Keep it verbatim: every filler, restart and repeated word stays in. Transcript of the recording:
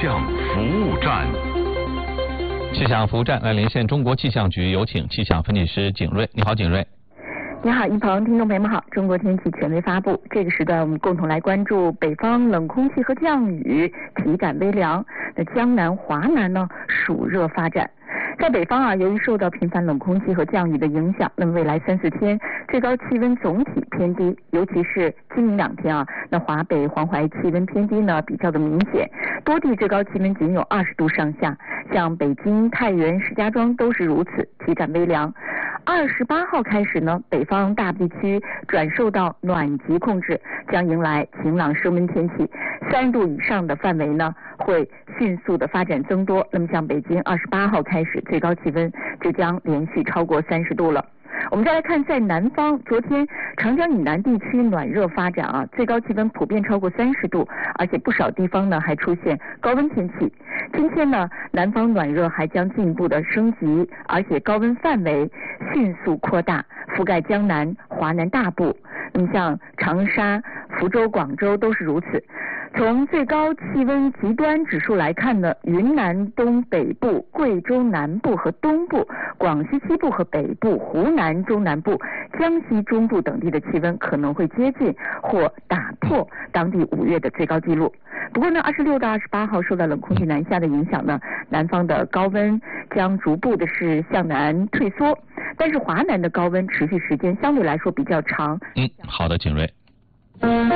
象服务站。 气象服务站来连线中国气象局，有请气象分析师景瑞。你好，景瑞。 你好，一鹏，听众朋友们好。中国天气权威发布，这个时段我们共同来关注北方冷空气和降雨，体感微凉。那江南、华南呢，暑热发展。在北方啊，由于受到频繁冷空气和降雨的影响，那么未来三四天最高气温总体偏低，尤其是今明两天啊，那华北、黄淮气温偏低呢比较的明显，多地最高气温仅有二十度上下，像北京、太原、石家庄都是如此，体感微凉。二十八号开始呢，北方大部地区转受到暖极控制，将迎来晴朗升温天气，三十度以上的范围呢会迅速的发展增多。那么像北京二十八号开始，最高气温就将连续超过三十度了。我们再来看在南方，昨天长江以南地区暖热发展啊，最高气温普遍超过三十度，而且不少地方呢还出现高温天气。今天呢，南方暖热还将进一步的升级，而且高温范围迅速扩大，覆盖江南、华南大部。那么像长沙、福州、广州都是如此。从最高气温极端指数来看呢，云南东北部、贵州南部和东部、广西西部和北部、湖南中南部、江西中部等地的气温可能会接近或打破当地五月的最高纪录。不过呢，二十六到二十八号受到冷空气南下的影响呢，南方的高温将逐步的是向南退缩，但是华南的高温持续时间相对来说比较长。 嗯，好的，景瑞。